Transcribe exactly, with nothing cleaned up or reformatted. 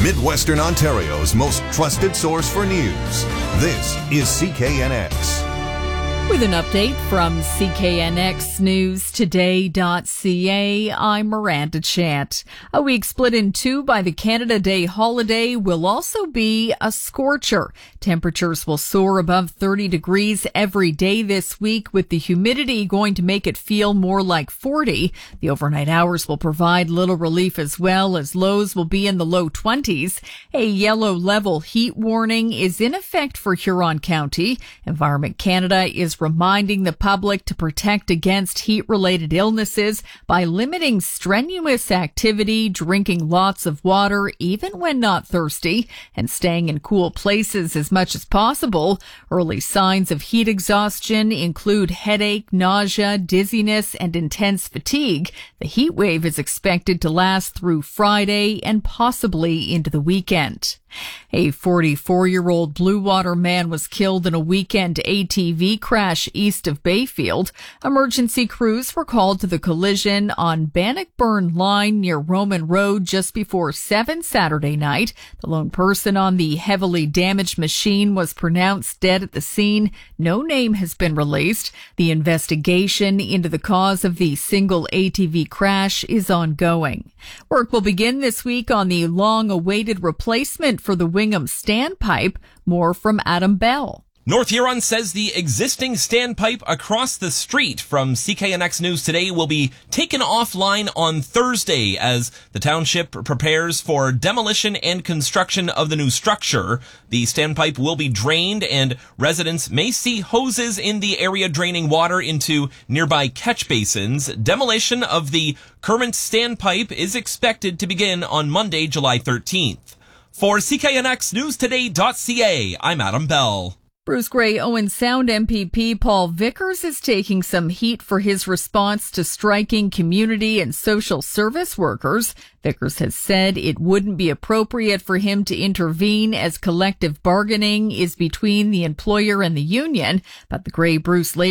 Midwestern Ontario's most trusted source for news. This is C K N X. With an update from C K N X News Today dot C A, I'm Miranda Chant. A week split in two by the Canada Day holiday will also be a scorcher. Temperatures will soar above thirty degrees every day this week, with the humidity going to make it feel more like forty. The overnight hours will provide little relief as well, as lows will be in the low twenties. A yellow level heat warning is in effect for Huron County. Environment Canada is reminding the public to protect against heat-related illnesses by limiting strenuous activity, drinking lots of water even when not thirsty, and staying in cool places as much as possible. Early signs of heat exhaustion include headache, nausea, dizziness, and intense fatigue. The heat wave is expected to last through Friday and possibly into the weekend. A forty-four-year-old Blue Water man was killed in a weekend A T V crash east of Bayfield. Emergency crews were called to the collision on Bannockburn Line near Roman Road just before seven Saturday night. The lone person on the heavily damaged machine was pronounced dead at the scene. No name has been released. The investigation into the cause of the single A T V crash is ongoing. Work will begin this week on the long-awaited replacement for the Wingham standpipe. More from Adam Bell. North Huron says the existing standpipe across the street from C K N X News Today will be taken offline on Thursday as the township prepares for demolition and construction of the new structure. The standpipe will be drained, and residents may see hoses in the area draining water into nearby catch basins. Demolition of the current standpipe is expected to begin on Monday, July thirteenth. For C K N X News Today dot C A, I'm Adam Bell. Bruce Grey Owen Sound M P P Paul Vickers is taking some heat for his response to striking community and social service workers. Vickers has said it wouldn't be appropriate for him to intervene as collective bargaining is between the employer and the union, but the Grey Bruce Labor